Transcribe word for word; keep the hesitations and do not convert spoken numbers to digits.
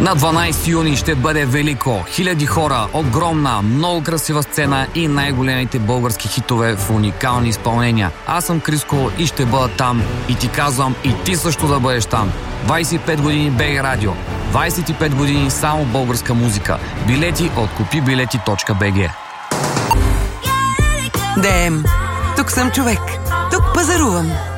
На дванайсети юни ще бъде велико. Хиляди хора, огромна, много красива сцена и най-големите български хитове в уникални изпълнения. Аз съм Криско и ще бъда там. И ти казвам, и ти също да бъдеш там. двайсет и пет години БГ Радио. двайсет и пет години само българска музика. Билети от купи билети точка би джи. Дем, тук съм човек. Тук пазарувам.